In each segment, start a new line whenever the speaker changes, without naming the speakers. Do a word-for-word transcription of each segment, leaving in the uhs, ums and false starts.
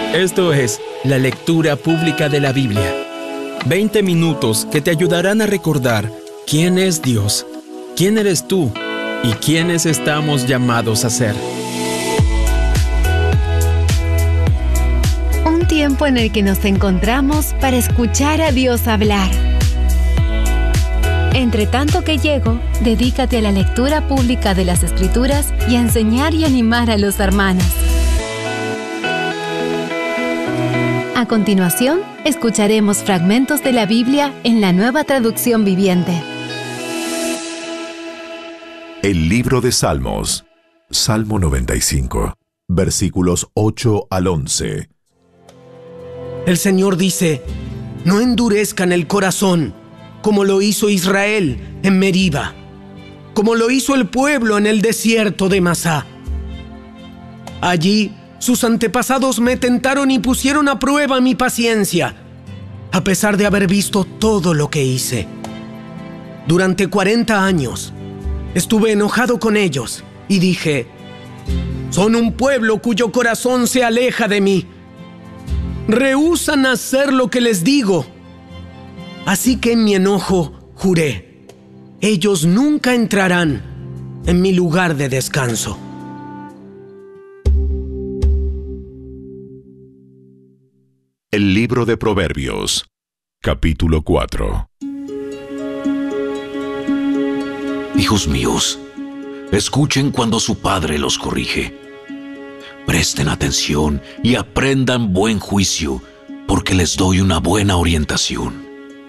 Esto es la lectura pública de la Biblia. veinte minutos que te ayudarán a recordar quién es Dios, quién eres tú y quiénes estamos llamados a ser.
Un tiempo en el que nos encontramos para escuchar a Dios hablar. Entre tanto que llego, dedícate a la lectura pública de las Escrituras y a enseñar y animar a los hermanos. A continuación, escucharemos fragmentos de la Biblia en la Nueva Traducción Viviente.
El libro de Salmos, Salmo noventa y cinco, versículos ocho al once.
El Señor dice: no endurezcan el corazón, como lo hizo Israel en Meriba, como lo hizo el pueblo en el desierto de Masá. Allí sus antepasados me tentaron y pusieron a prueba mi paciencia, a pesar de haber visto todo lo que hice. Durante cuarenta años estuve enojado con ellos y dije: son un pueblo cuyo corazón se aleja de mí. Rehúsan hacer lo que les digo. Así que en mi enojo juré: ellos nunca entrarán en mi lugar de descanso.
El libro de Proverbios, capítulo cuatro.
Hijos míos, escuchen cuando su padre los corrige. Presten atención y aprendan buen juicio, porque les doy una buena orientación.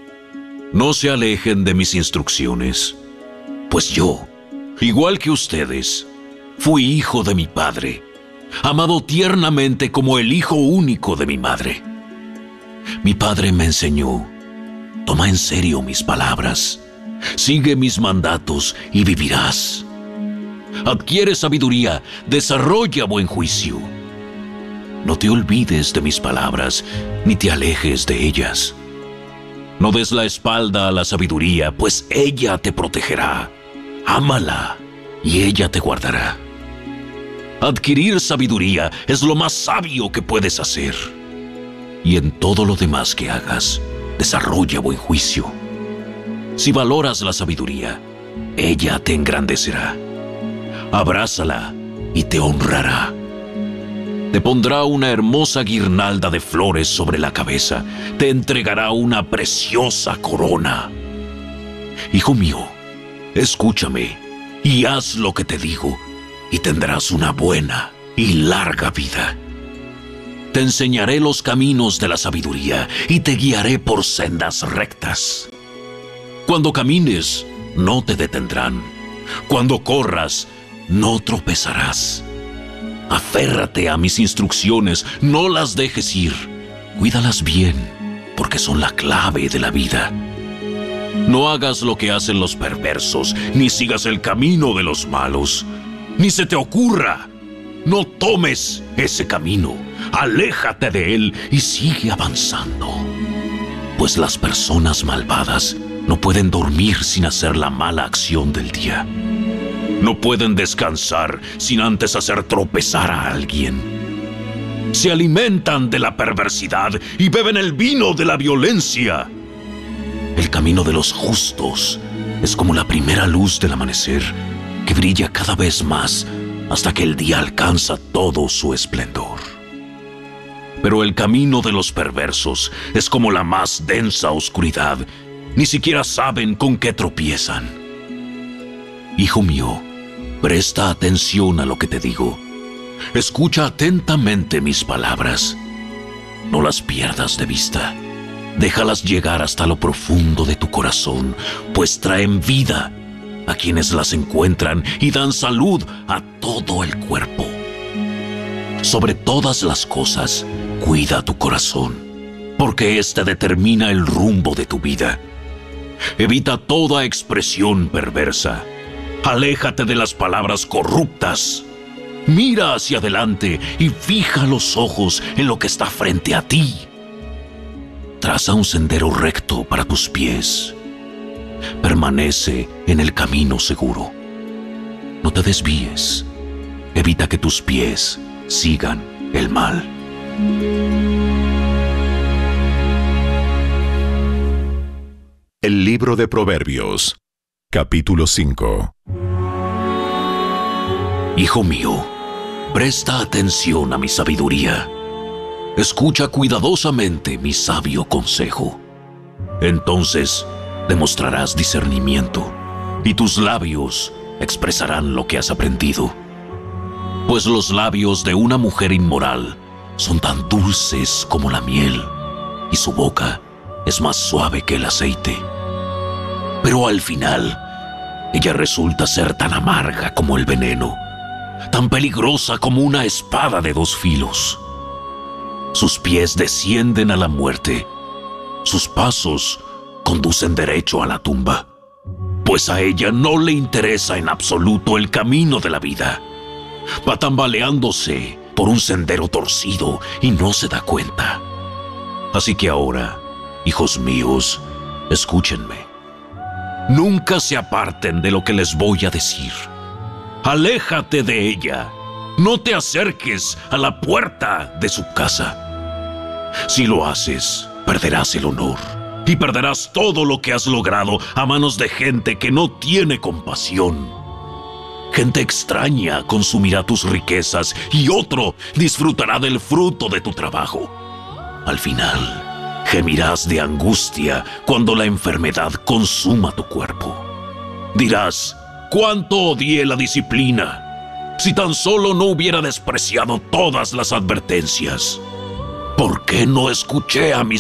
No se alejen de mis instrucciones, pues yo, igual que ustedes, fui hijo de mi padre, amado tiernamente como el hijo único de mi madre. Mi padre me enseñó: toma en serio mis palabras, sigue mis mandatos y vivirás. Adquiere sabiduría, desarrolla buen juicio. No te olvides de mis palabras, ni te alejes de ellas. No des la espalda a la sabiduría, pues ella te protegerá. Ámala, y ella te guardará. Adquirir sabiduría es lo más sabio que puedes hacer. Y en todo lo demás que hagas, desarrolla buen juicio. Si valoras la sabiduría, ella te engrandecerá. Abrázala y te honrará. Te pondrá una hermosa guirnalda de flores sobre la cabeza. Te entregará una preciosa corona. Hijo mío, escúchame y haz lo que te digo, y tendrás una buena y larga vida. Te enseñaré los caminos de la sabiduría y te guiaré por sendas rectas. Cuando camines, no te detendrán. Cuando corras, no tropezarás. Aférrate a mis instrucciones, no las dejes ir. Cuídalas bien, porque son la clave de la vida. No hagas lo que hacen los perversos, ni sigas el camino de los malos. Ni se te ocurra. No tomes ese camino. Aléjate de él y sigue avanzando. Pues las personas malvadas no pueden dormir sin hacer la mala acción del día. No pueden descansar sin antes hacer tropezar a alguien. Se alimentan de la perversidad y beben el vino de la violencia. El camino de los justos es como la primera luz del amanecer, que brilla cada vez más hasta que el día alcanza todo su esplendor. Pero el camino de los perversos es como la más densa oscuridad. Ni siquiera saben con qué tropiezan. Hijo mío, presta atención a lo que te digo. Escucha atentamente mis palabras. No las pierdas de vista. Déjalas llegar hasta lo profundo de tu corazón, pues traen vida a quienes las encuentran y dan salud a todo el cuerpo. Sobre todas las cosas, cuida tu corazón, porque éste determina el rumbo de tu vida. Evita toda expresión perversa. Aléjate de las palabras corruptas. Mira hacia adelante y fija los ojos en lo que está frente a ti. Traza un sendero recto para tus pies. Permanece en el camino seguro. No te desvíes. Evita que tus pies sigan el mal.
El libro de Proverbios, capítulo cinco.
Hijo mío, presta atención a mi sabiduría. Escucha cuidadosamente mi sabio consejo. Entonces demostrarás discernimiento, y tus labios expresarán lo que has aprendido. Pues los labios de una mujer inmoral son tan dulces como la miel, y su boca es más suave que el aceite. Pero al final, ella resulta ser tan amarga como el veneno, tan peligrosa como una espada de dos filos. Sus pies descienden a la muerte, sus pasos conducen derecho a la tumba, pues a ella no le interesa en absoluto el camino de la vida. Va tambaleándose por un sendero torcido y no se da cuenta. Así que ahora, hijos míos, escúchenme. Nunca se aparten de lo que les voy a decir. Aléjate de ella. No te acerques a la puerta de su casa. Si lo haces, perderás el honor y perderás todo lo que has logrado a manos de gente que no tiene compasión. Gente extraña consumirá tus riquezas y otro disfrutará del fruto de tu trabajo. Al final, gemirás de angustia cuando la enfermedad consuma tu cuerpo. Dirás: ¿cuánto odié la disciplina? Si tan solo no hubiera despreciado todas las advertencias. ¿Por qué no escuché a mis